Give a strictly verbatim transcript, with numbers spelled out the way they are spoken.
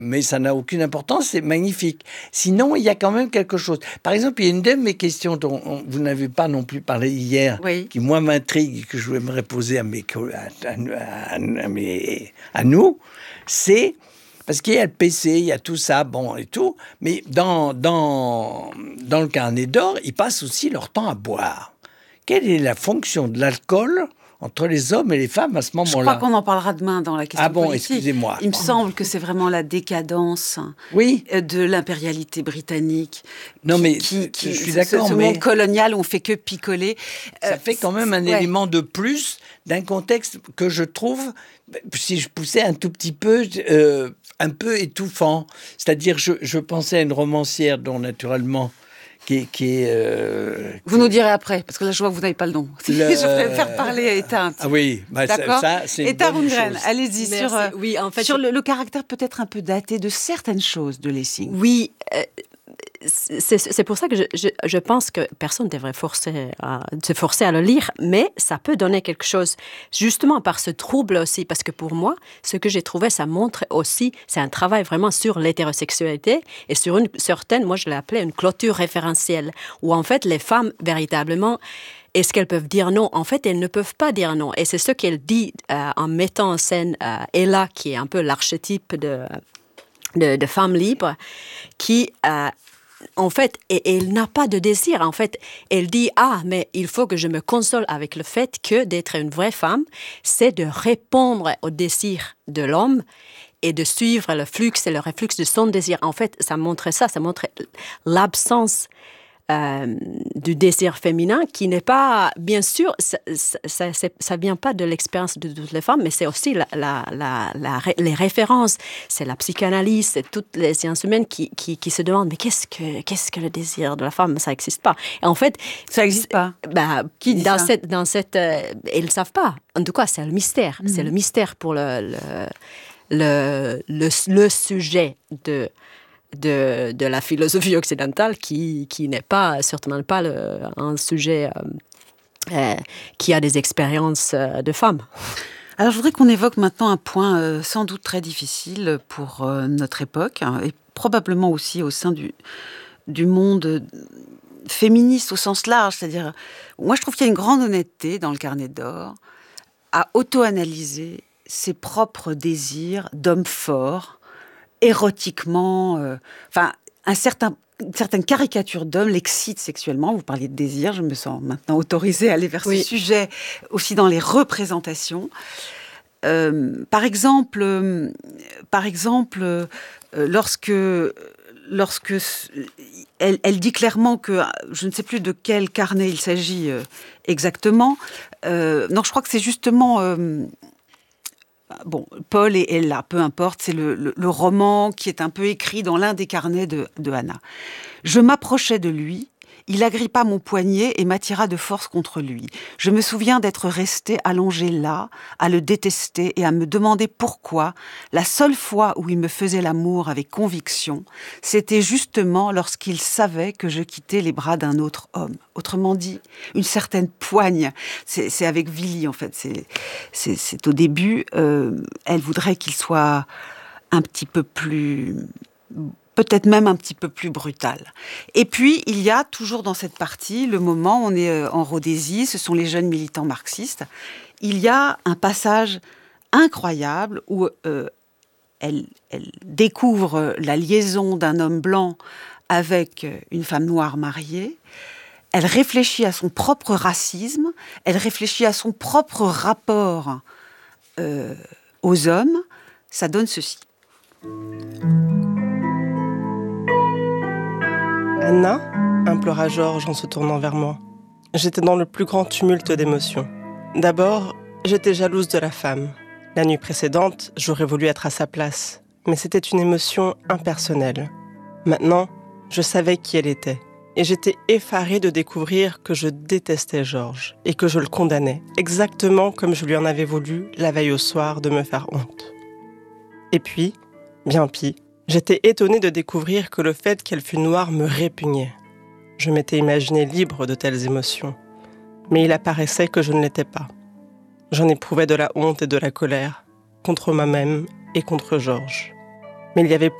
mais ça n'a aucune importance, c'est magnifique. Sinon, il y a quand même quelque chose. Par exemple, il y a une de mes questions dont on, vous n'avez pas non plus parlé hier, oui. qui, moi, m'intrigue et que je voudrais poser à, mes, à, à, à, mes, à nous, c'est... Parce qu'il y a le P C, il y a tout ça, bon, et tout, mais dans, dans, dans le carnet d'or, ils passent aussi leur temps à boire. Quelle est la fonction de l'alcool entre les hommes et les femmes à ce moment-là? Je crois qu'on en parlera demain dans la question Ah bon, politique. excusez-moi. Il me semble que c'est vraiment la décadence oui. de l'impérialité britannique. Non, qui, mais qui, qui, je suis d'accord. Ce, ce mais monde colonial où on fait que picoler. Ça euh, fait quand même un ouais. élément de plus d'un contexte que je trouve, si je poussais un tout petit peu, euh, un peu étouffant. C'est-à-dire, je, je pensais à une romancière dont, naturellement, Qui, qui est, euh, vous nous direz après, parce que là, je vois que vous n'avez pas le nom. Le... Je préfère parler à Éteinte. Ah oui, bah d'accord. Ça, c'est une Éteinte bonne Rundgren, chose. allez-y. Merci. Sur, euh, oui, en fait, sur le, le caractère peut-être un peu daté de certaines choses de Lessing. Oui, euh, c'est, c'est pour ça que je, je, je pense que personne ne devrait forcer à, se forcer à le lire, mais ça peut donner quelque chose, justement par ce trouble aussi, parce que pour moi, ce que j'ai trouvé, ça montre aussi, c'est un travail vraiment sur l'hétérosexualité et sur une certaine, moi je l'ai appelé une clôture référentielle, où en fait les femmes, véritablement, est-ce qu'elles peuvent dire non? En fait, elles ne peuvent pas dire non. Et c'est ce qu'elle dit euh, en mettant en scène euh, Ella, qui est un peu l'archétype de, de, de femme libre, qui... Euh, En fait, elle n'a pas de désir. En fait, elle dit « Ah, mais il faut que je me console avec le fait que d'être une vraie femme, c'est de répondre au désir de l'homme et de suivre le flux et le reflux de son désir. » En fait, ça montre ça, ça montre l'absence euh, du désir féminin qui n'est pas, bien sûr, ça ne vient pas de l'expérience de toutes les femmes, mais c'est aussi la, la, la, la, les références, c'est la psychanalyse, c'est toutes les sciences humaines qui, qui, qui se demandent mais qu'est-ce que, qu'est-ce que le désir de la femme? Ça n'existe pas. Et en fait, ça n'existe pas. Bah, qui dit dans ça? cette, dans cette, euh, ils ne savent pas. En tout cas, c'est le mystère. Mm-hmm. C'est le mystère pour le, le, le, le, le sujet de... De, de la philosophie occidentale qui, qui n'est pas, certainement pas le, un sujet euh, euh, qui a des expériences euh, de femmes. Alors je voudrais qu'on évoque maintenant un point euh, sans doute très difficile pour euh, notre époque hein, et probablement aussi au sein du, du monde féministe au sens large. C'est-à-dire, moi je trouve qu'il y a une grande honnêteté dans le carnet d'or à auto-analyser ses propres désirs d'homme fort, érotiquement, euh, enfin, un certain, une certaine caricature d'homme l'excite sexuellement. Vous parliez de désir, je me sens maintenant autorisée à aller vers oui. ce sujet, aussi dans les représentations. Euh, par exemple, euh, par exemple euh, lorsque, lorsque elle, elle dit clairement que, je ne sais plus de quel carnet il s'agit euh, exactement, euh, non, je crois que c'est justement... Euh, Bon, Paul et Ella, peu importe, c'est le, le, le roman qui est un peu écrit dans l'un des carnets de, de Hannah. Je m'approchais de lui, il agrippa mon poignet et m'attira de force contre lui. Je me souviens d'être restée allongée là, à le détester et à me demander pourquoi, la seule fois où il me faisait l'amour avec conviction, c'était justement lorsqu'il savait que je quittais les bras d'un autre homme. Autrement dit, une certaine poigne. C'est, c'est avec Villy, en fait. C'est, c'est, c'est au début, euh, elle voudrait qu'il soit un petit peu plus... peut-être même un petit peu plus brutal. Et puis, il y a toujours dans cette partie, le moment, on est en Rhodésie, ce sont les jeunes militants marxistes, il y a un passage incroyable où euh, elle, elle découvre la liaison d'un homme blanc avec une femme noire mariée, elle réfléchit à son propre racisme, elle réfléchit à son propre rapport euh, aux hommes, ça donne ceci. Anna, implora Georges en se tournant vers moi. J'étais dans le plus grand tumulte d'émotions. D'abord, j'étais jalouse de la femme. La nuit précédente, j'aurais voulu être à sa place, mais c'était une émotion impersonnelle. Maintenant, je savais qui elle était, et j'étais effarée de découvrir que je détestais Georges, et que je le condamnais, exactement comme je lui en avais voulu, la veille au soir, de me faire honte. Et puis, bien pis, j'étais étonnée de découvrir que le fait qu'elle fût noire me répugnait. Je m'étais imaginée libre de telles émotions, mais il apparaissait que je ne l'étais pas. J'en éprouvais de la honte et de la colère, contre moi-même et contre Georges. Mais il y avait